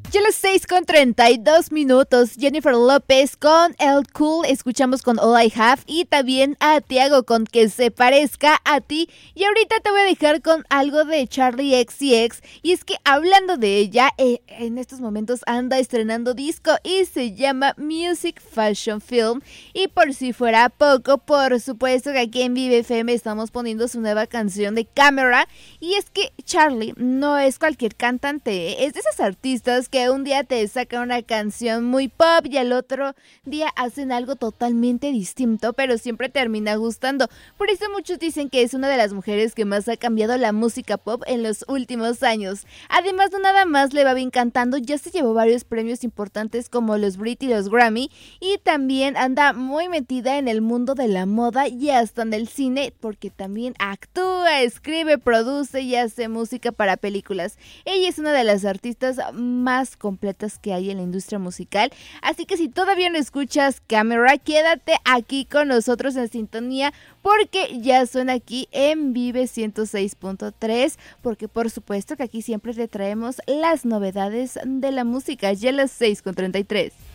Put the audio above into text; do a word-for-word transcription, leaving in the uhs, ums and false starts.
Ya las seis con treinta y dos minutos, Jennifer López con El Cool, escuchamos con All I Have y también a Tiago con Que se parezca a ti. Y ahorita te voy a dejar con algo de Charli X C X, y es que hablando de ella, eh, en estos momentos anda estrenando disco y se llama Music Fashion Film. Y por si fuera poco, por supuesto que aquí en Vive F M estamos poniendo su nueva canción de Camera. Y es que Charli no es cualquier cantante, es de esas artistas que un día te sacan una canción muy pop y al otro día hacen algo totalmente distinto, pero siempre termina gustando. Por eso muchos dicen que es una de las mujeres que más ha cambiado la música pop en los últimos años. Además, no nada más le va bien cantando, ya se llevó varios premios importantes como los Brit y los Grammy, y también anda muy metida en el mundo de la moda y hasta en el cine, porque también actúa, escribe, produce y hace música para películas. Ella es una de las artistas más completas que hay en la industria musical, así que si todavía no escuchas Camera, quédate aquí con nosotros en sintonía, porque ya suena aquí en Vive ciento seis punto tres, porque por supuesto que aquí siempre te traemos las novedades de la música. Ya a las seis con treinta y tres.